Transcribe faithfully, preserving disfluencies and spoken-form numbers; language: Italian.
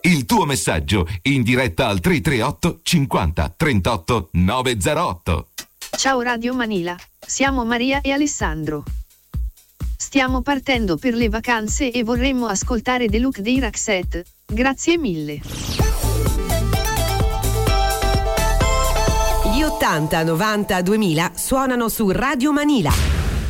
Il tuo messaggio in diretta al tre tre otto cinquanta trentotto novecentootto. Ciao Radio Manila, siamo Maria e Alessandro. Stiamo partendo per le vacanze e vorremmo ascoltare The Look dei Roxette. Grazie mille. Gli ottanta, novanta, duemila suonano su Radio Manila.